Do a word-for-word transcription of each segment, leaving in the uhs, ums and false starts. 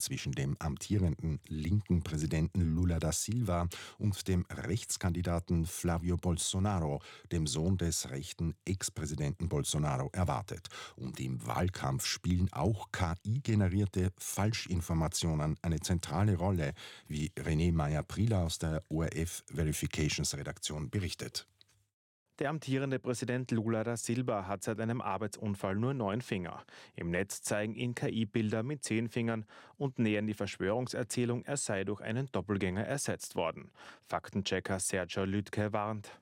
zwischen dem amtierenden linken Präsidenten Lula da Silva und dem Rechtskandidaten Flávio Bolsonaro, dem Sohn des rechten Ex-Präsidenten Bolsonaro, erwartet. Und im Wahlkampf spielen auch K I-generierte Falschinformationen eine zentrale Rolle, wie René Meyer-Prieler aus der O R F Verifications-Redaktion berichtet. Der amtierende Präsident Lula da Silva hat seit einem Arbeitsunfall nur neun Finger. Im Netz zeigen ihn K I-Bilder mit zehn Fingern und nähern die Verschwörungserzählung, er sei durch einen Doppelgänger ersetzt worden. Faktenchecker Sergio Lüdke warnt.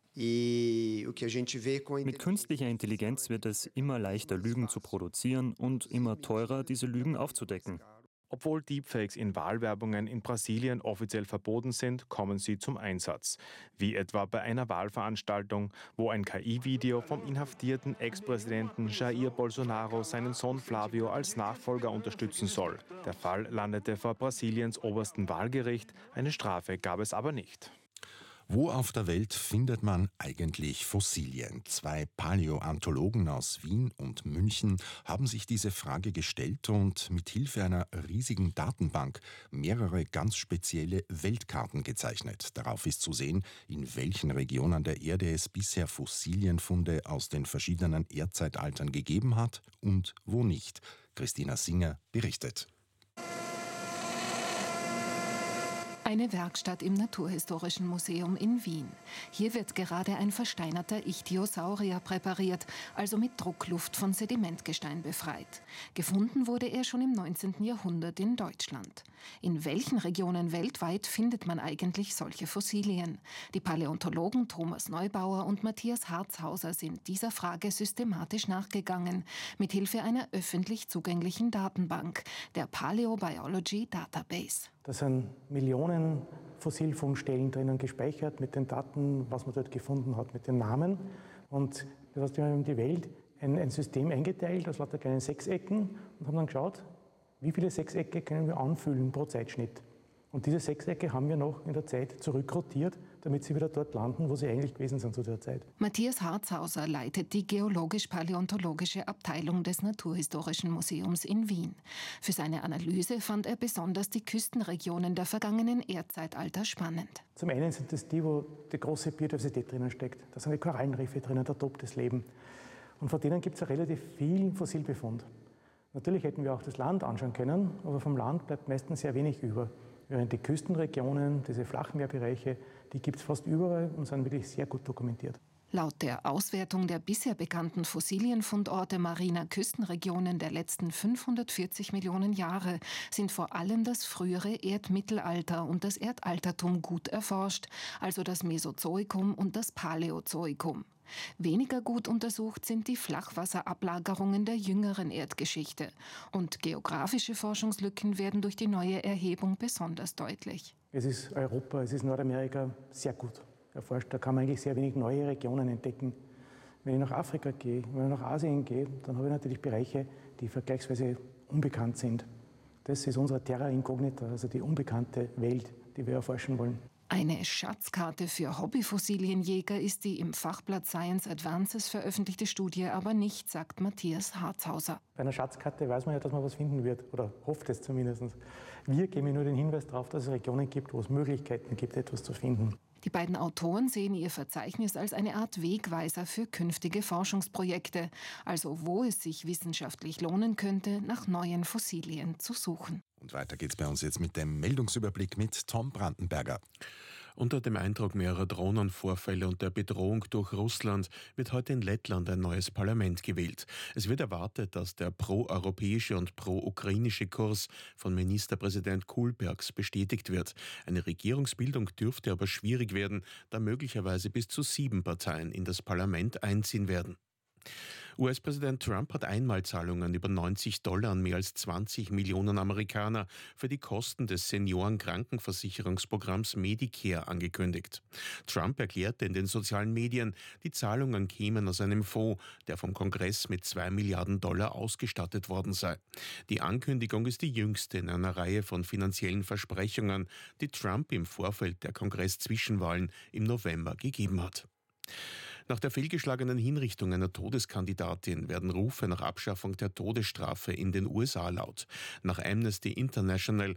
Mit künstlicher Intelligenz wird es immer leichter, Lügen zu produzieren und immer teurer, diese Lügen aufzudecken. Obwohl Deepfakes in Wahlwerbungen in Brasilien offiziell verboten sind, kommen sie zum Einsatz. Wie etwa bei einer Wahlveranstaltung, wo ein K I-Video vom inhaftierten Ex-Präsidenten Jair Bolsonaro seinen Sohn Flávio als Nachfolger unterstützen soll. Der Fall landete vor Brasiliens oberstem Wahlgericht, eine Strafe gab es aber nicht. Wo auf der Welt findet man eigentlich Fossilien? Zwei Paläontologen aus Wien und München haben sich diese Frage gestellt und mit Hilfe einer riesigen Datenbank mehrere ganz spezielle Weltkarten gezeichnet. Darauf ist zu sehen, in welchen Regionen der Erde es bisher Fossilienfunde aus den verschiedenen Erdzeitaltern gegeben hat und wo nicht. Christina Singer berichtet. Eine Werkstatt im Naturhistorischen Museum in Wien. Hier wird gerade ein versteinerter Ichthyosaurier präpariert, also mit Druckluft von Sedimentgestein befreit. Gefunden wurde er schon im neunzehnten Jahrhundert in Deutschland. In welchen Regionen weltweit findet man eigentlich solche Fossilien? Die Paläontologen Thomas Neubauer und Matthias Harzhauser sind dieser Frage systematisch nachgegangen, mithilfe einer öffentlich zugänglichen Datenbank, der Paleobiology Database. Da sind Millionen Fossilfundstellen drinnen gespeichert mit den Daten, was man dort gefunden hat, mit den Namen. Und das heißt, wir haben die Welt ein, ein System eingeteilt aus lauter kleinen Sechsecken und haben dann geschaut, wie viele Sechsecke können wir anfüllen pro Zeitschnitt. Und diese Sechsecke haben wir noch in der Zeit zurückrotiert, damit sie wieder dort landen, wo sie eigentlich gewesen sind zu der Zeit. Matthias Harzhauser leitet die geologisch-paläontologische Abteilung des Naturhistorischen Museums in Wien. Für seine Analyse fand er besonders die Küstenregionen der vergangenen Erdzeitalter spannend. Zum einen sind das die, wo die große Biodiversität drinnen steckt. Da sind die Korallenriffe drinnen, da tobt das Leben. Und von denen gibt es auch relativ viel Fossilbefund. Natürlich hätten wir auch das Land anschauen können, aber vom Land bleibt meistens sehr wenig über. Während die Küstenregionen, diese Flachmeerbereiche, die gibt es fast überall und sind wirklich sehr gut dokumentiert. Laut der Auswertung der bisher bekannten Fossilienfundorte mariner Küstenregionen der letzten fünfhundertvierzig Millionen Jahre sind vor allem das frühere Erdmittelalter und das Erdaltertum gut erforscht, also das Mesozoikum und das Paläozoikum. Weniger gut untersucht sind die Flachwasserablagerungen der jüngeren Erdgeschichte. Und geografische Forschungslücken werden durch die neue Erhebung besonders deutlich. Es ist Europa, es ist Nordamerika sehr gut erforscht. Da kann man eigentlich sehr wenig neue Regionen entdecken. Wenn ich nach Afrika gehe, wenn ich nach Asien gehe, dann habe ich natürlich Bereiche, die vergleichsweise unbekannt sind. Das ist unsere Terra Incognita, also die unbekannte Welt, die wir erforschen wollen. Eine Schatzkarte für Hobbyfossilienjäger ist die im Fachblatt Science Advances veröffentlichte Studie aber nicht, sagt Matthias Harzhauser. Bei einer Schatzkarte weiß man ja, dass man was finden wird, oder hofft es zumindest. Wir geben nur den Hinweis darauf, dass es Regionen gibt, wo es Möglichkeiten gibt, etwas zu finden. Die beiden Autoren sehen ihr Verzeichnis als eine Art Wegweiser für künftige Forschungsprojekte, also wo es sich wissenschaftlich lohnen könnte, nach neuen Fossilien zu suchen. Und weiter geht's bei uns jetzt mit dem Meldungsüberblick mit Tom Brandenberger. Unter dem Eindruck mehrerer Drohnenvorfälle und der Bedrohung durch Russland wird heute in Lettland ein neues Parlament gewählt. Es wird erwartet, dass der pro-europäische und pro-ukrainische Kurs von Ministerpräsident Kulbergs bestätigt wird. Eine Regierungsbildung dürfte aber schwierig werden, da möglicherweise bis zu sieben Parteien in das Parlament einziehen werden. U S-Präsident Trump hat Einmalzahlungen über neunzig Dollar an mehr als zwanzig Millionen Amerikaner für die Kosten des Seniorenkrankenversicherungsprogramms Medicare angekündigt. Trump erklärte in den sozialen Medien, die Zahlungen kämen aus einem Fonds, der vom Kongress mit zwei Milliarden Dollar ausgestattet worden sei. Die Ankündigung ist die jüngste in einer Reihe von finanziellen Versprechungen, die Trump im Vorfeld der Kongress-Zwischenwahlen im November gegeben hat. Nach der fehlgeschlagenen Hinrichtung einer Todeskandidatin werden Rufe nach Abschaffung der Todesstrafe in den U S A laut. Nach Amnesty International